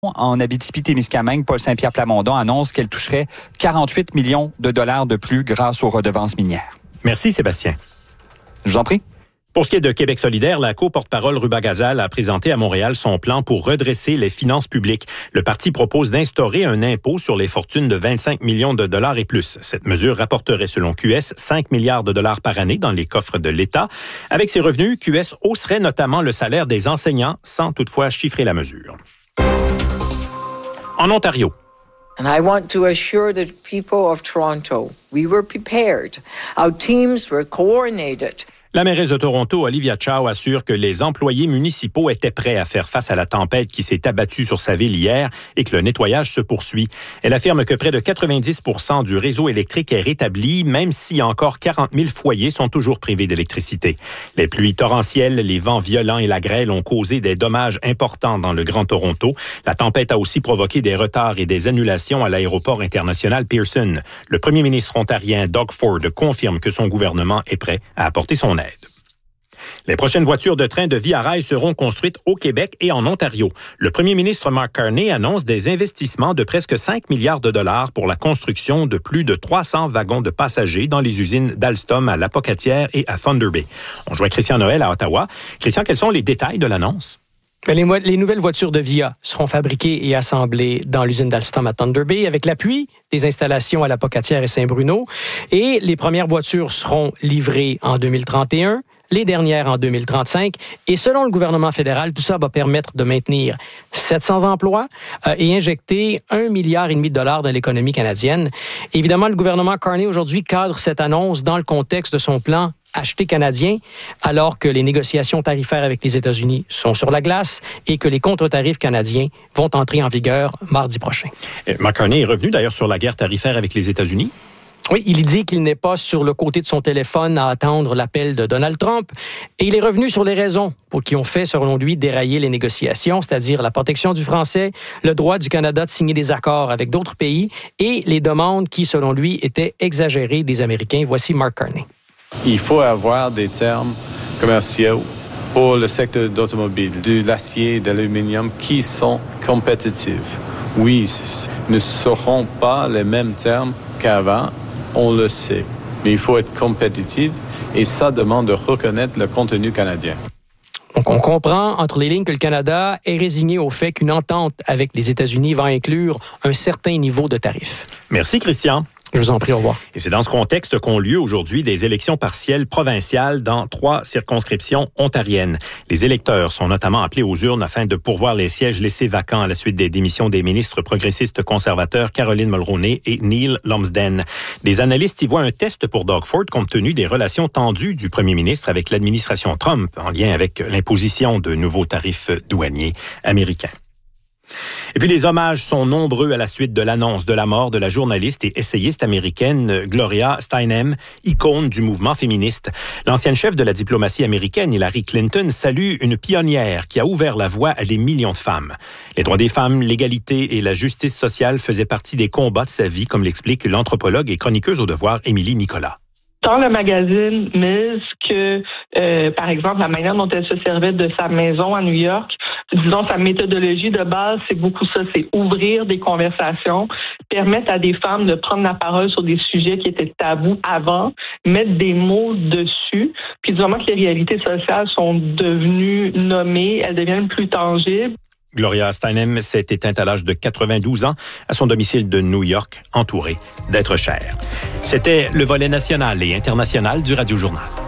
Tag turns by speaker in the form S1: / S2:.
S1: En Abitibi-Témiscamingue, Paul Saint-Pierre Plamondon annonce qu'elle toucherait 48 millions de dollars de plus grâce aux redevances minières.
S2: Merci Sébastien.
S1: Je vous en prie.
S2: Pour ce qui est de Québec solidaire, la co-porte-parole Ruba Gazal a présenté à Montréal son plan pour redresser les finances publiques. Le parti propose d'instaurer un impôt sur les fortunes de 25 millions de dollars et plus. Cette mesure rapporterait, selon QS, 5 milliards de dollars par année dans les coffres de l'État. Avec ces revenus, QS hausserait notamment le salaire des enseignants, sans toutefois chiffrer la mesure. En Ontario.
S3: And I want to assure the people of Toronto, we were prepared. Our teams were coordinated.
S2: La mairesse de Toronto, Olivia Chow, assure que les employés municipaux étaient prêts à faire face à la tempête qui s'est abattue sur sa ville hier et que le nettoyage se poursuit. Elle affirme que près de 90% du réseau électrique est rétabli, même si encore 40 000 foyers sont toujours privés d'électricité. Les pluies torrentielles, les vents violents et la grêle ont causé des dommages importants dans le Grand Toronto. La tempête a aussi provoqué des retards et des annulations à l'aéroport international Pearson. Le premier ministre ontarien Doug Ford confirme que son gouvernement est prêt à apporter son aide. Les prochaines voitures de train de Via Rail seront construites au Québec et en Ontario. Le premier ministre Mark Carney annonce des investissements de presque 5 milliards de dollars pour la construction de plus de 300 wagons de passagers dans les usines d'Alstom à Lapocatière et à Thunder Bay. On joint Christian Noël à Ottawa. Christian, quels sont les détails de l'annonce?
S4: Les nouvelles voitures de Via seront fabriquées et assemblées dans l'usine d'Alstom à Thunder Bay avec l'appui des installations à Lapocatière et Saint-Bruno. Et les premières voitures seront livrées en 2031. Les dernières en 2035. Et selon le gouvernement fédéral, tout ça va permettre de maintenir 700 emplois et injecter 1,5 milliard de dollars dans l'économie canadienne. Évidemment, le gouvernement Carney aujourd'hui cadre cette annonce dans le contexte de son plan Acheter canadien, alors que les négociations tarifaires avec les États-Unis sont sur la glace et que les contre-tarifs canadiens vont entrer en vigueur mardi prochain.
S2: Mark Carney est revenu d'ailleurs sur la guerre tarifaire avec les États-Unis.
S4: Oui, il dit qu'il n'est pas sur le côté de son téléphone à attendre l'appel de Donald Trump. Et il est revenu sur les raisons qui ont fait, selon lui, dérailler les négociations, c'est-à-dire la protection du français, le droit du Canada de signer des accords avec d'autres pays et les demandes qui, selon lui, étaient exagérées des Américains. Voici Mark Carney.
S5: Il faut avoir des termes commerciaux pour le secteur d'automobile, de l'acier et de l'aluminium qui sont compétitifs. Oui, ne seront pas les mêmes termes qu'avant. On le sait, mais il faut être compétitif et ça demande de reconnaître le contenu canadien.
S4: Donc, on comprend entre les lignes que le Canada est résigné au fait qu'une entente avec les États-Unis va inclure un certain niveau de tarifs.
S2: Merci, Christian.
S4: Je vous en prie, au revoir.
S2: Et c'est dans ce contexte qu'ont lieu aujourd'hui des élections partielles provinciales dans 3 circonscriptions ontariennes. Les électeurs sont notamment appelés aux urnes afin de pourvoir les sièges laissés vacants à la suite des démissions des ministres progressistes conservateurs Caroline Mulroney et Neil Lumsden. Des analystes y voient un test pour Doug Ford compte tenu des relations tendues du premier ministre avec l'administration Trump en lien avec l'imposition de nouveaux tarifs douaniers américains. Et puis les hommages sont nombreux à la suite de l'annonce de la mort de la journaliste et essayiste américaine Gloria Steinem, icône du mouvement féministe. L'ancienne chef de la diplomatie américaine, Hillary Clinton, salue une pionnière qui a ouvert la voie à des millions de femmes. Les droits des femmes, l'égalité et la justice sociale faisaient partie des combats de sa vie, comme l'explique l'anthropologue et chroniqueuse au devoir Émilie Nicolas.
S6: Dans le magazine Ms. que, par exemple, la manière dont elle se servait de sa maison à New York, disons, sa méthodologie de base, c'est beaucoup ça, c'est ouvrir des conversations, permettre à des femmes de prendre la parole sur des sujets qui étaient tabous avant, mettre des mots dessus, puis du moment que les réalités sociales sont devenues nommées, elles deviennent plus tangibles.
S2: Gloria Steinem s'est éteinte à l'âge de 92 ans à son domicile de New York, entourée d'êtres chers. C'était le volet national et international du Radio Journal.